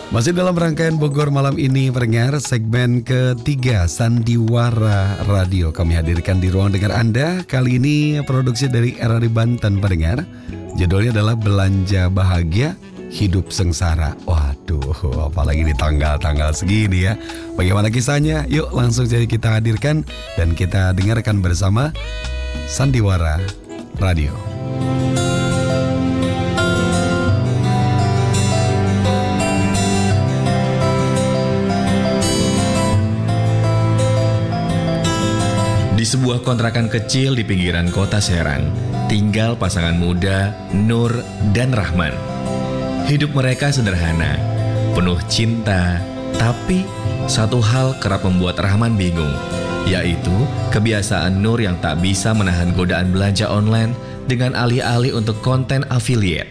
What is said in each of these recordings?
Masih dalam rangkaian Bogor malam ini, pendengar, segmen ketiga Sandiwara Radio kami hadirkan di ruang dengar Anda. Kali ini produksi dari RRI Banten, pendengar. Judulnya adalah Belanja Bahagia, Hidup Sengsara. Waduh, apalagi di tanggal-tanggal segini ya. Bagaimana kisahnya? Yuk langsung saja kita hadirkan dan kita dengarkan bersama Sandiwara Radio. Di sebuah kontrakan kecil di pinggiran kota Serang, tinggal pasangan muda Nur dan Rahman. Hidup mereka sederhana, penuh cinta, tapi satu hal kerap membuat Rahman bingung, yaitu kebiasaan Nur yang tak bisa menahan godaan belanja online dengan alih-alih untuk konten affiliate.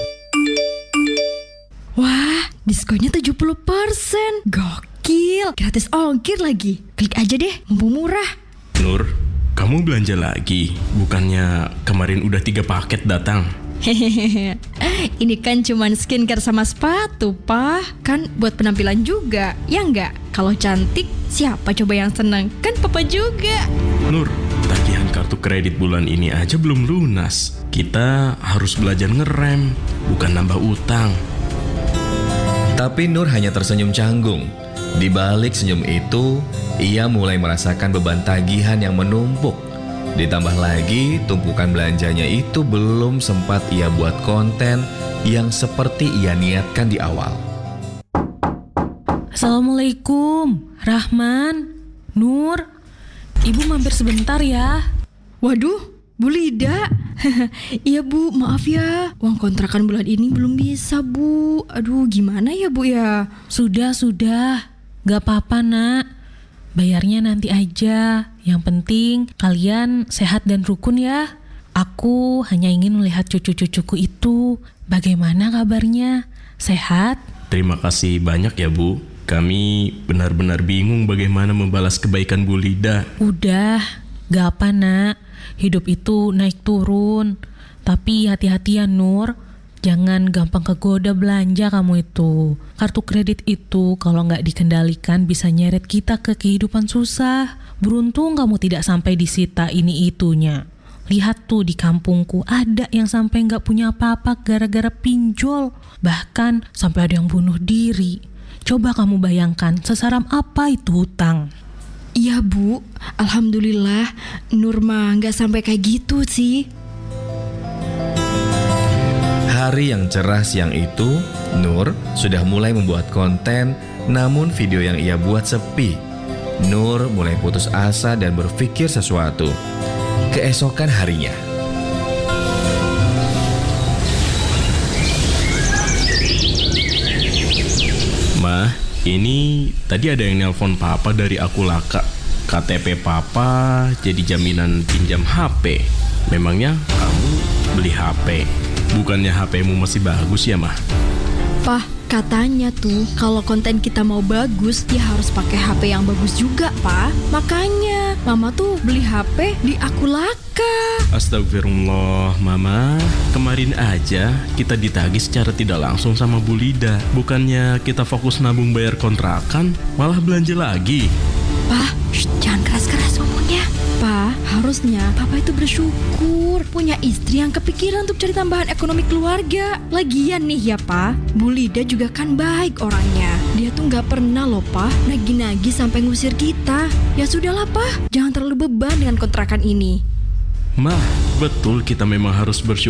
Wah, diskonnya 70%. Gokil, gratis ongkir lagi. Klik aja deh, mumpung murah. Nur, kamu belanja lagi? Bukannya kemarin udah 3 paket datang? Hehehe, ini kan cuman skincare sama sepatu, Pak. Kan buat penampilan juga, ya enggak? Kalau cantik, siapa coba yang senang? Kan Papa juga. Nur, tagihan kartu kredit bulan ini aja belum lunas. Kita harus belajar ngerem, bukan nambah utang. Tapi Nur hanya tersenyum canggung. Di balik senyum itu, ia mulai merasakan beban tagihan yang menumpuk. Ditambah lagi, tumpukan belanjanya itu belum sempat ia buat konten yang seperti ia niatkan di awal. Assalamualaikum, Rahman, Nur. Ibu mampir sebentar ya. Waduh, Bu Lida. Iya Bu, maaf ya. Uang kontrakan bulan ini belum bisa Bu. Aduh, gimana ya Bu ya? Sudah. Gak apa-apa nak. Bayarnya nanti aja. Yang penting kalian sehat dan rukun ya. Aku hanya ingin melihat cucu-cucuku itu. Bagaimana kabarnya? Sehat? Terima kasih banyak ya Bu. Kami benar-benar bingung bagaimana membalas kebaikan Bu Lida. Udah, gak apa nak. Hidup itu naik turun. Tapi hati-hati ya Nur. Jangan gampang kegoda belanja kamu itu. Kartu kredit itu kalau nggak dikendalikan bisa nyeret kita ke kehidupan susah. Beruntung kamu tidak sampai disita ini itunya. Lihat tuh di kampungku ada yang sampai nggak punya apa-apa gara-gara pinjol. Bahkan sampai ada yang bunuh diri. Coba kamu bayangkan sesaram apa itu hutang. Iya Bu, alhamdulillah Nur mah nggak sampai kayak gitu sih. Hari yang cerah siang itu, Nur sudah mulai membuat konten, namun video yang ia buat sepi. Nur mulai putus asa dan berpikir sesuatu. Keesokan harinya, Ma, ini tadi ada yang nelpon Papa dari Akulaka. KTP Papa jadi jaminan pinjam HP. Memangnya kamu beli HP? Bukannya HP-mu masih bagus ya, Mah? Pah, katanya tuh kalau konten kita mau bagus, ya harus pakai HP yang bagus juga, Pak. Makanya Mama tuh beli HP di Akulaka. Astagfirullah, Mama. Kemarin aja kita ditagih secara tidak langsung sama Bu Lida. Bukannya kita fokus nabung bayar kontrakan, malah belanja lagi. Pah, jangan keras-keras ngomongnya. Pak, harusnya Papa itu bersyukur punya istri yang kepikiran untuk cari tambahan ekonomi keluarga. Lagian nih ya Pak, Bu Lida juga kan baik orangnya. Dia tuh gak pernah loh Pak nagih-nagih sampai ngusir kita. Ya sudahlah Pak, jangan terlalu beban dengan kontrakan ini. Mah, betul kita memang harus bersyukur